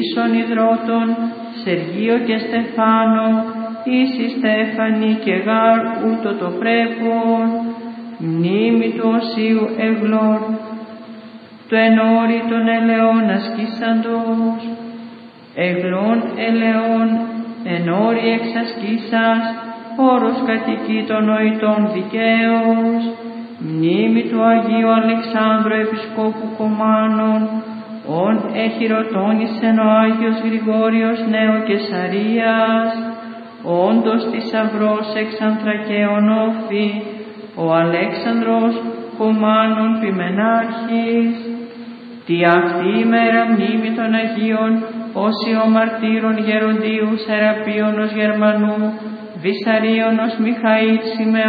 Ίσον ιδρώτων, Σεργείο και Στεφάνο, ίση Στέφανη και γάρ ούτω το πρέπον, μνήμη του Οσίου Εγλόρ, του ενόρι των ελαιών ασκήσαντος, εγλών ελαιών, ενόρι εξασκήσας, όρος κατοικεί των νοητών δικαίως, μνήμη του Αγίου Αλεξάνδρου Επισκόπου Κομμάνων, ον εχειρωτώνησεν ο Άγιος Γρηγόριος Νέο Κεσαρίας, όντως θησαυρός εξ ανθρακαίων όφη, ο Αλέξανδρος Κομμάνων Πιμενάρχης, τη αυτή ημέρα μνήμη των Αγίων όσιων μαρτύρων Γεροντίου Σεραπίωνος Γερμανού, Βυσαρίωνος Μιχαήλ Σιμεών,